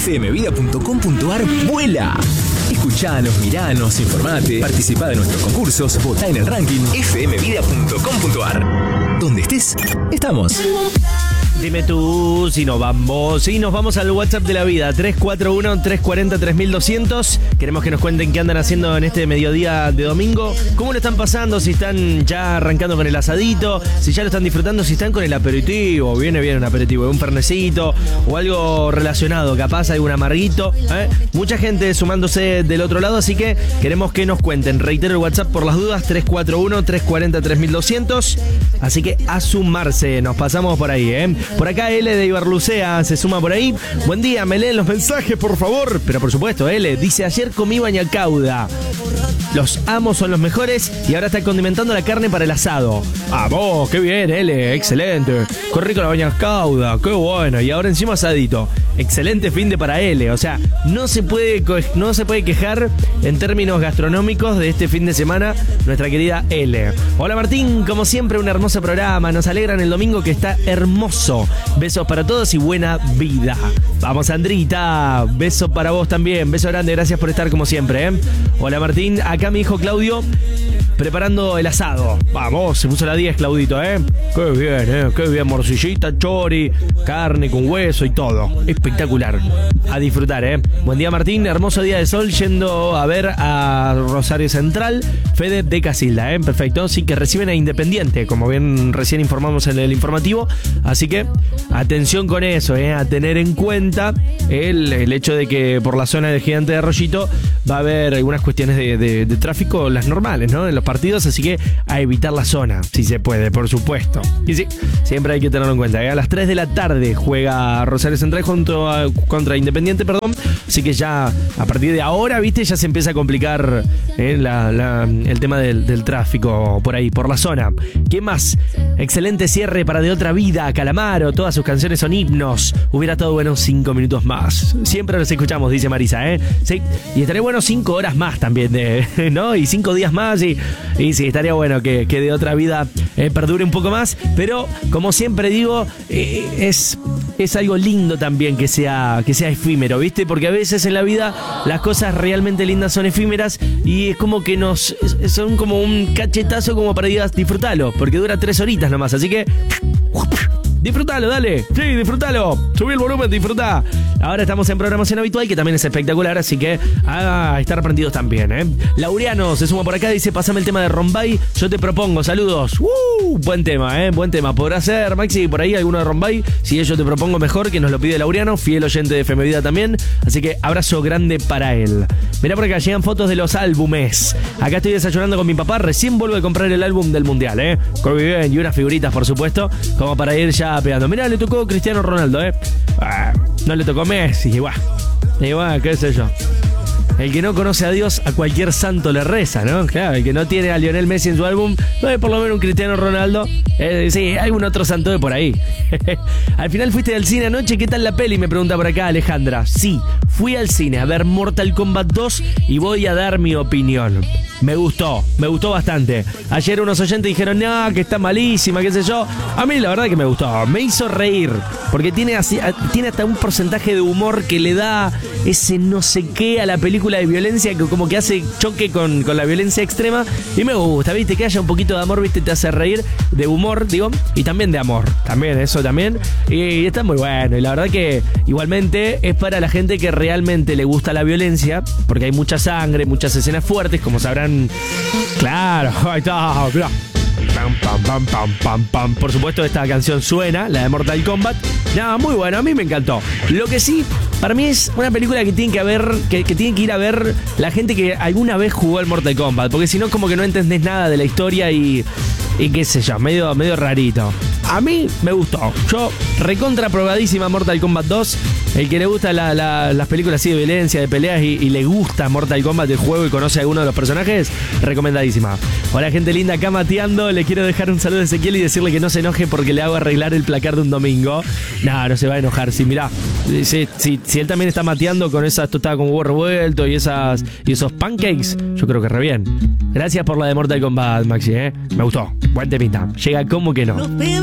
fmvida.com.ar vuela. Escuchanos, miranos, informate, participá de nuestros concursos, votá en el ranking fmvida.com.ar. Donde estés, estamos. Dime tú si nos vamos al WhatsApp de la vida, 341-340-3200. Queremos que nos cuenten qué andan haciendo en este mediodía de domingo, cómo lo están pasando, si están ya arrancando con el asadito, si ya lo están disfrutando, si están con el aperitivo, viene bien un aperitivo, un fernecito o algo relacionado, capaz hay un amarguito, Mucha gente sumándose del otro lado, así que queremos que nos cuenten. Reitero el WhatsApp por las dudas, 341-340-3200. Así que a sumarse, nos pasamos por ahí, Por acá L de Ibarlucea se suma por ahí. Buen día, me leen los mensajes, por favor. Pero por supuesto, L dice: ayer comí bañacauda. Los amo, son los mejores. Y ahora está condimentando la carne para el asado. ¡Ah, vos! ¡Qué bien, L! ¡Excelente! ¡Qué rico la bañacauda! ¡Qué bueno! Y ahora encima asadito. Excelente fin de para L. O sea, no se puede quejar en términos gastronómicos de este fin de semana nuestra querida L. Hola Martín, como siempre un hermoso programa. Nos alegran el domingo que está hermoso. Besos para todos y buena vida. Vamos Andrita, beso para vos también. Beso grande, gracias por estar como siempre, Hola Martín, acá mi hijo Claudio preparando el asado. Vamos, se puso la 10 Claudito, Qué bien, qué bien, morcillita, chori, carne con hueso y todo. Espectacular. A disfrutar, Buen día Martín, hermoso día de sol yendo a ver a Rosario Central, Fede de Casilda, Perfecto, sí que reciben a Independiente, como bien recién informamos en el informativo, así que atención con eso, a tener en cuenta el hecho de que por la zona del Gigante de Arroyito va a haber algunas cuestiones de tráfico, las normales, ¿no? En los partidos, así que a evitar la zona, si se puede, por supuesto. Y sí, siempre hay que tenerlo en cuenta. A las 3 de la tarde juega Rosario Central contra Independiente, perdón. Así que ya a partir de ahora, viste, ya se empieza a complicar el tema del tráfico por ahí, por la zona. ¿Qué más? Excelente cierre para De Otra Vida, Calamaro, todas sus canciones son himnos. Hubiera estado bueno 5 minutos más. Siempre los escuchamos, dice Marisa, Sí, y estaría bueno 5 horas más también, ¿no? Y 5 días más y sí, estaría bueno que De Otra Vida perdure un poco más, pero como siempre digo, es algo lindo también que sea efímero, ¿viste? Porque a veces en la vida las cosas realmente lindas son efímeras y es como que son como un cachetazo como para digas, disfrútalo, porque dura 3 horitas nomás, así que disfrútalo, dale. Sí, disfrútalo. Subí el volumen, disfrutá. Ahora estamos en programación habitual, que también es espectacular, así que a estar aprendidos también, Laureano se suma por acá, dice: pásame el tema de Rombay, yo te propongo, saludos. Buen tema, buen tema. Podrá ser, Maxi, por ahí alguno de Rombay. Si yo te propongo mejor, que nos lo pide Laureano, fiel oyente de FM Vida también. Así que abrazo grande para él. Mirá por acá, llegan fotos de los álbumes. Acá estoy desayunando con mi papá, recién vuelvo de comprar el álbum del Mundial, Qué bien, y unas figuritas, por supuesto, como para ir ya pegando. Mirá, le tocó Cristiano Ronaldo, no le tocó Messi, igual, qué sé yo. El que no conoce a Dios, a cualquier santo le reza, ¿no? Claro, el que no tiene a Lionel Messi en su álbum, no hay por lo menos un Cristiano Ronaldo. Sí, hay un otro santo de por ahí. Al final fuiste al cine anoche, ¿qué tal la peli? Me pregunta por acá Alejandra. Sí, fui al cine a ver Mortal Kombat 2 y voy a dar mi opinión. Me gustó bastante. Ayer unos oyentes dijeron, no, que está malísima, qué sé yo. A mí la verdad que me gustó, me hizo reír. Porque tiene hasta un porcentaje de humor que le da ese no sé qué a la película de violencia, que como que hace choque con la violencia extrema. Y me gusta, viste, que haya un poquito de amor, viste, te hace reír, de humor, digo, y también de amor. También, eso también. Y está muy bueno. Y la verdad que igualmente es para la gente que realmente le gusta la violencia, porque hay mucha sangre, muchas escenas fuertes, como sabrán. Claro, ahí está, mirá. Pam, pam, pam, pam, pam, pam. Por supuesto, esta canción suena, la de Mortal Kombat. Nada, muy bueno, a mí me encantó. Lo que sí, para mí es una película que tiene que tiene que ir a ver la gente que alguna vez jugó al Mortal Kombat, porque si no, como que no entendés nada de la historia y qué sé yo, medio rarito. A mí me gustó. Yo, recontra probadísima Mortal Kombat 2. El que le gusta las películas así de violencia, de peleas y le gusta Mortal Kombat, el juego, y conoce a alguno de los personajes, recomendadísima. Hola gente linda, acá mateando. Le quiero dejar un saludo a Ezequiel y decirle que no se enoje porque le hago arreglar el placar de un domingo. No se va a enojar. Sí, mirá, si él también está mateando con esas tostadas con huevo revuelto y esos pancakes, yo creo que re bien. Gracias por la de Mortal Kombat, Maxi, Me gustó. Buen temita. Llega como que no.